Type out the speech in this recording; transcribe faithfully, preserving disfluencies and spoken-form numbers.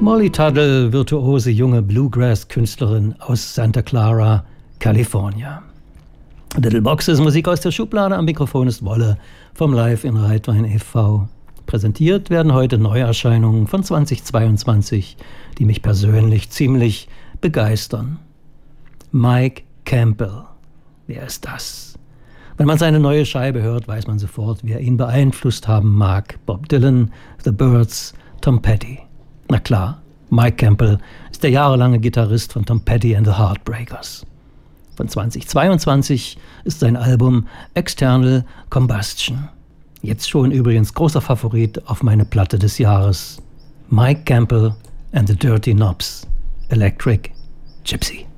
Molly Tuttle, virtuose junge Bluegrass-Künstlerin aus Santa Clara, Kalifornien. Little Boxes, Musik aus der Schublade, am Mikrofon ist Wolle vom Live in Reitwein e V Präsentiert werden heute Neuerscheinungen von zweitausendzweiundzwanzig, die mich persönlich ziemlich begeistern. Mike Campbell. Wer ist das? Wenn man seine neue Scheibe hört, weiß man sofort, wer ihn beeinflusst haben mag. Bob Dylan, The Byrds, Tom Petty. Na klar, Mike Campbell ist der jahrelange Gitarrist von Tom Petty and the Heartbreakers. Von zweitausendzweiundzwanzig ist sein Album External Combustion. Jetzt schon übrigens großer Favorit auf meine Platte des Jahres. Mike Campbell and the Dirty Knobs. Electric Gypsy.